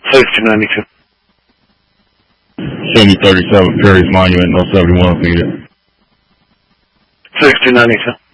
6292. Show me 37 Perry's Monument, no 71 feet. 6292.